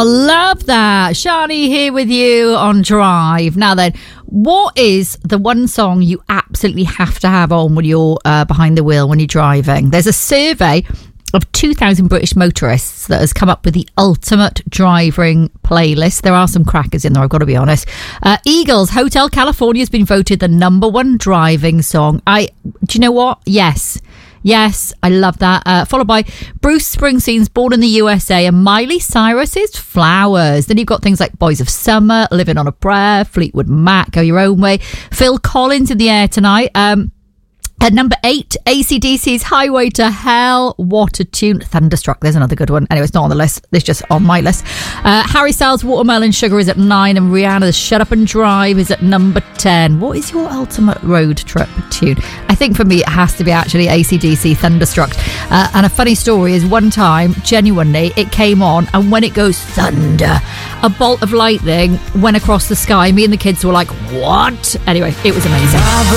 love that. Shani here with you on Drive. Now then, what is the one song you absolutely have to have on when you're behind the wheel when you're driving? There's a survey of 2,000 British motorists that has come up with the ultimate driving playlist. There are some crackers in there, I've got to be honest. Eagles, Hotel California has been voted the number one driving song. Do you know what? Yes, I love that. Followed by Bruce Springsteen's Born in the USA and Miley Cyrus's Flowers. Then you've got things like Boys of Summer, Living on a Prayer, Fleetwood Mac, Go Your Own Way, Phil Collins, In the Air Tonight. At number 8, AC/DC's Highway to Hell. What a tune. Thunderstruck, there's another good one. Anyway, it's not on the list. It's just on my list. Harry Styles' Watermelon Sugar is at 9. And Rihanna's Shut Up and Drive is at number 10. What is your ultimate road trip tune? I think for me, it has to be actually AC/DC Thunderstruck. And a funny story is one time, genuinely, it came on. And when it goes thunder, a bolt of lightning went across the sky. Me and the kids were like, what? Anyway, it was amazing.